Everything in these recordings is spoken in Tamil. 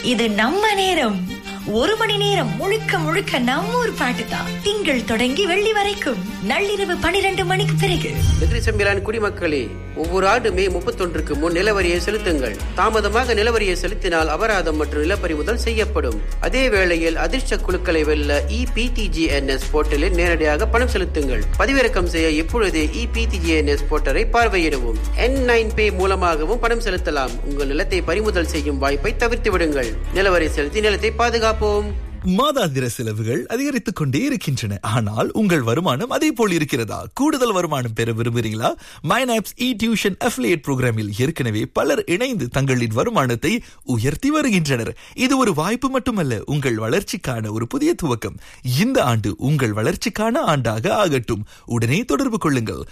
இது நம்ம நேரம். ஒரு மணி நேரம் முழுக்க முழுக்க நம்ம ஊர் பாட்டு தான். திங்கள் தொடங்கி வெள்ளி வரைக்கும் நள்ளிரவு 12 மணிக்கு பிறகு. நெகிரி செம்பிலான் குடிமக்களே, ஒவ்வொரு ஆண்டு மே 31க்கு முன் நிலவரியை செலுத்துங்கள். தாமதமாக நிலவரியை செலுத்தினால் அபராதம் மற்றும் நிலப்பறிமுதல் செய்யப்படும். அதே வேளையில் அதிர்ஷ்ட குழுக்களை வெல்ல EPTGNS போர்ட்டலில் நேரடியாக பணம் செலுத்துங்கள். பதிவிறக்கம் செய்ய இப்பொழுதே EPTGNS போர்ட்டலை பார்வையிடவும். N9 Pay மூலமாகவும் பணம் செலுத்தலாம். உங்கள் நிலத்தை பறிமுதல் செய்யும் வாய்ப்பை தவிர்த்து விடுங்கள். நிலவரி செலுத்தி நிலத்தை பாதுகாப்போம். மாதாந்திர செலவுகள் அதிகரித்துக் கொண்டே இருக்கின்றன. ஆனால் உங்கள் வருமானம் அதே போல் இருக்கிறதா? கூடுதல் வருமானம் பெற விரும்புகிறீங்களா? மைனாப்ஸ் டியூஷன் அஃபிலியேட் புரோகிராமில் ஏற்கனவே பலர் இணைந்து தங்களின் வருமானத்தை உயர்த்தி வருகின்றனர். இது ஒரு வாய்ப்பு மட்டுமல்ல, உங்கள் வளர்ச்சிக்கான ஒரு புதிய துவக்கம். இந்த ஆண்டு உங்கள் வளர்ச்சிக்கான ஆண்டாக ஆகட்டும். உடனே தொடர்பு கொள்ளுங்கள்.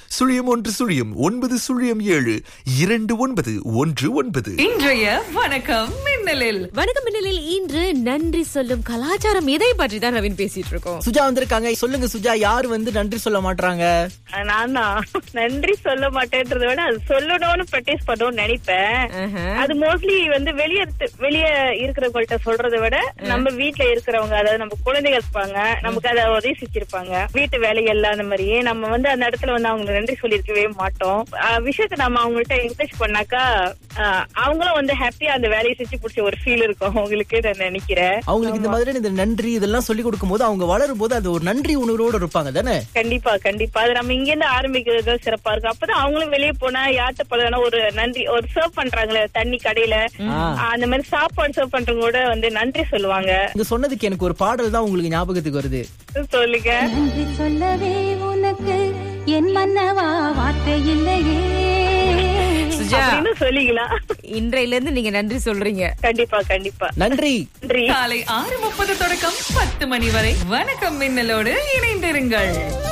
0109272919. இன்றைய வணக்கம் மின்னலில். வணக்கம் மின்னலில் இன்று நன்றி சொல்லும் கலாச்சாரம் இதை பற்றி தான் நவீன் பேசிட்டு இருக்கோம். சுஜா வந்திருக்காங்க. சொல்லுங்க சுஜா, யாரு நன்றி சொல்ல மாட்டாங்க? நான் தான் நன்றி சொல்ல மாட்டேன்றத விட அது சொல்லணும்னு பிராக்டிஸ் பண்ணணும்னு நினைப்பேன். அது மோஸ்ட்லி வெளியே இருக்கிறவங்கள்ட்ட சொல்றதை விட நம்ம வீட்டுல இருக்கிறவங்க, அதாவது நம்ம குழந்தைகள் இருப்பாங்க, நமக்கு அதை உதவி செஞ்சிருப்பாங்க, வீட்டு வேலைகள் அந்த மாதிரியே நம்ம அந்த இடத்துல அவங்க நன்றி சொல்லிருக்கவே மாட்டோம். விஷயத்த நம்ம அவங்கள்ட்ட என்கரேஜ் பண்ணாக்கா அவங்களும் ஹாப்பியா அந்த வேலையை செஞ்சு பிடிச்ச ஒரு ஃபீல் இருக்கும் அவங்களுக்கு. நான் நினைக்கிறேன் அவங்களுக்கு இந்த மாதிரி இந்த நன்றி இதெல்லாம் சொல்லி கொடுக்கும் போது அவங்க வளரும் போது அது ஒரு நன்றி உணர்வோடு இருப்பாங்க தானே? கண்டிப்பா கண்டிப்பா. அது நம்ம இங்க இருந்து ஆரம்பிக்கிறது சிறப்பா இருக்கும். அப்பதான் அவங்களும் வெளியே போனா யார்கிட்ட பழகினா ஒரு நன்றி, ஒரு சர்வ் பண்றாங்களே தண்ணி கடையில, அந்த மாதிரி சாப்பாடு சர்வ் பண்றவங்க கூட நன்றி சொல்லுவாங்க. இங்க சொன்னதுக்கு எனக்கு ஒரு பாடல் தான் உங்களுக்கு ஞாபகத்துக்கு வருது. சொல்லுங்க. நன்றி சொல்லவே உனக்கு என் மன்னவா வார்த்தை இல்லையே. சுஜா, சொல்லிக்கலாம். இன்றையில இருந்து நீங்க நன்றி சொல்றீங்க. கண்டிப்பா கண்டிப்பா. நன்றி. காலை 6:30 தொடக்கம் 10 மணி வரை வணக்கம் மின்னலோடு இணைந்திருங்கள்.